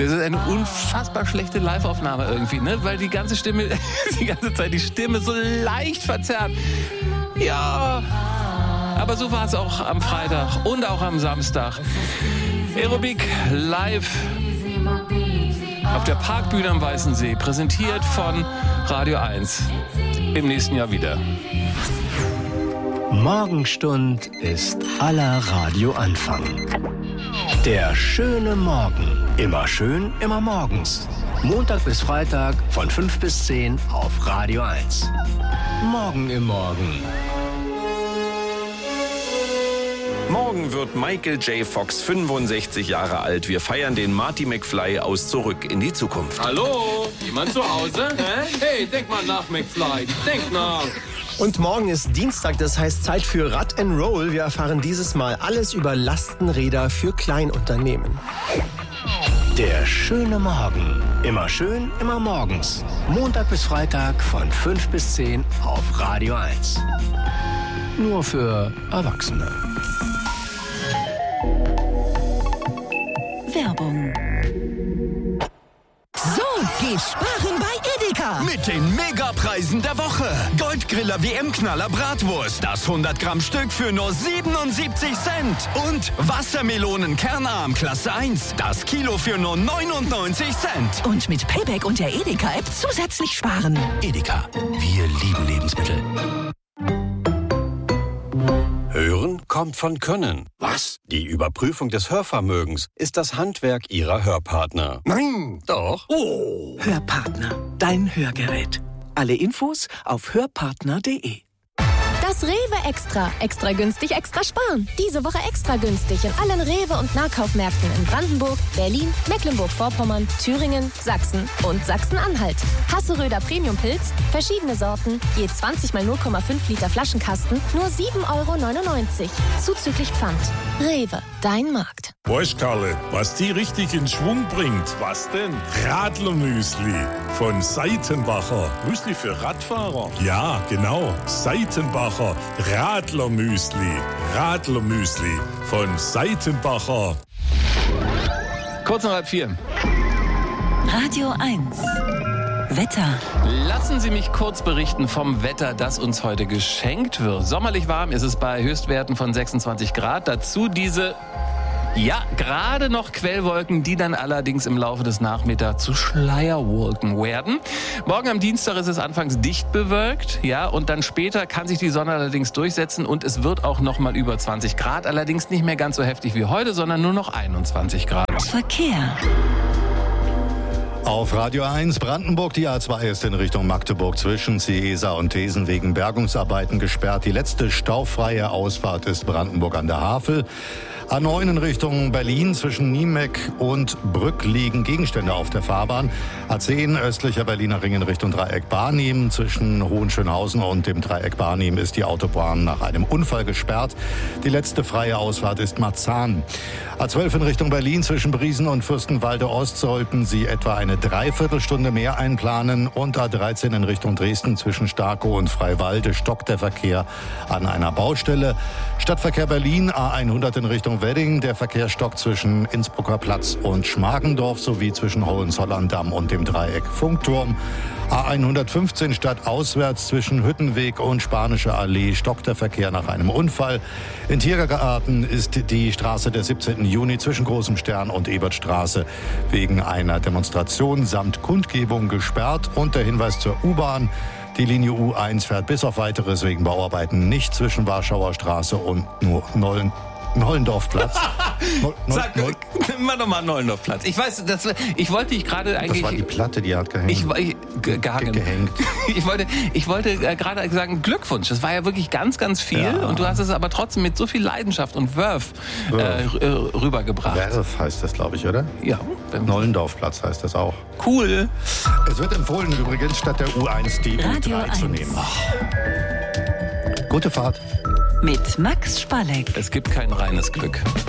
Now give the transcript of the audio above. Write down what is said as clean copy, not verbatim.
Das ist eine unfassbar schlechte Live-Aufnahme irgendwie, ne? Weil die ganze Stimme, die ganze Zeit die Stimme so leicht verzerrt. Ja, aber so war es auch am Freitag und auch am Samstag. Aerobik live auf der Parkbühne am Weißensee, präsentiert von Radio 1. Im nächsten Jahr wieder. Morgenstund ist aller Radioanfang. Der schöne Morgen. Immer schön, immer morgens. Montag bis Freitag von 5 bis 10 auf Radio 1. Morgen im Morgen. Morgen wird Michael J. Fox 65 Jahre alt. Wir feiern den Marty McFly aus Zurück in die Zukunft. Hallo, jemand zu Hause? Hey, denk mal nach, McFly. Denk nach. Und morgen ist Dienstag, das heißt Zeit für Rad and Roll. Wir erfahren dieses Mal alles über Lastenräder für Kleinunternehmen. Der schöne Morgen. Immer schön, immer morgens. Montag bis Freitag von 5 bis 10 auf Radio 1. Nur für Erwachsene. Werbung. So geht sparen bei Edeka. Mit den Megapreisen der Woche. Goldgriller WM-Knaller Bratwurst. Das 100 Gramm Stück für nur 77 Cent. Und Wassermelonen Kernarm Klasse 1. Das Kilo für nur 99 Cent. Und mit Payback und der Edeka-App zusätzlich sparen. Edeka. Wir lieben Lebensmittel. Hören kommt von Können. Was? Die Überprüfung des Hörvermögens ist das Handwerk Ihrer Hörpartner. Nein! Doch. Oh. Hörpartner, dein Hörgerät. Alle Infos auf hörpartner.de. Das Rewe Extra. Extra günstig, extra sparen. Diese Woche extra günstig in allen Rewe- und Nahkaufmärkten in Brandenburg, Berlin, Mecklenburg-Vorpommern, Thüringen, Sachsen und Sachsen-Anhalt. Hasseröder Premium-Pilz, verschiedene Sorten, je 20 mal 0,5 Liter Flaschenkasten, nur 7,99 €. Zuzüglich Pfand. Rewe, dein Markt. Weißt Karle, was die richtig in Schwung bringt? Was denn? Radlermüsli von Seitenbacher. Müsli für Radfahrer? Ja, genau. Seitenbacher Radlermüsli. Radlermüsli von Seitenbacher. Kurz nach 3:30. Radio 1. Wetter. Lassen Sie mich kurz berichten vom Wetter, das uns heute geschenkt wird. Sommerlich warm ist es bei Höchstwerten von 26 Grad. Dazu diese, ja, gerade noch Quellwolken, die dann allerdings im Laufe des Nachmittags zu Schleierwolken werden. Morgen am Dienstag ist es anfangs dicht bewölkt, ja, und dann später kann sich die Sonne allerdings durchsetzen und es wird auch noch mal über 20 Grad, allerdings nicht mehr ganz so heftig wie heute, sondern nur noch 21 Grad. Verkehr. Auf Radio 1 Brandenburg, die A2 ist in Richtung Magdeburg zwischen Ciesa und Thesen wegen Bergungsarbeiten gesperrt. Die letzte staufreie Ausfahrt ist Brandenburg an der Havel. A9 in Richtung Berlin zwischen Niemeck und Brück liegen Gegenstände auf der Fahrbahn. A10 östlicher Berliner Ring in Richtung Dreieck Barnim. Zwischen Hohenschönhausen und dem Dreieck Barnim ist die Autobahn nach einem Unfall gesperrt. Die letzte freie Ausfahrt ist Marzahn. A12 in Richtung Berlin zwischen Briesen und Fürstenwalde Ost sollten Sie etwa eine Dreiviertelstunde mehr einplanen. Und A13 in Richtung Dresden zwischen Starkow und Freiwalde stockt der Verkehr an einer Baustelle. Stadtverkehr Berlin A100 in Richtung Wedding. Der Verkehr stockt zwischen Innsbrucker Platz und Schmargendorf sowie zwischen Hohenzollern-Damm und dem Dreieck Funkturm. A115 stadtauswärts zwischen Hüttenweg und Spanische Allee stockt der Verkehr nach einem Unfall. In Tiergarten ist die Straße der 17. Juni zwischen Großem Stern und Ebertstraße wegen einer Demonstration samt Kundgebung gesperrt. Und der Hinweis zur U-Bahn: Die Linie U1 fährt bis auf Weiteres wegen Bauarbeiten nicht zwischen Warschauer Straße und Nollendorfplatz. Mach doch mal Nollendorfplatz. Ich weiß, ich wollte dich gerade eigentlich... Das war die Platte, die hat gehängt. Gehängt. Ich wollte gerade sagen, Glückwunsch. Das war ja wirklich ganz, ganz viel. Ja. Und du hast es aber trotzdem mit so viel Leidenschaft und Wurf rübergebracht. Werf heißt das, glaube ich, oder? Ja. Nollendorfplatz heißt das auch. Cool. Es wird empfohlen, übrigens statt der U1 die Radio U3 1 zu nehmen. Gute Fahrt. Mit Max Spalleck. Es gibt kein reines Glück.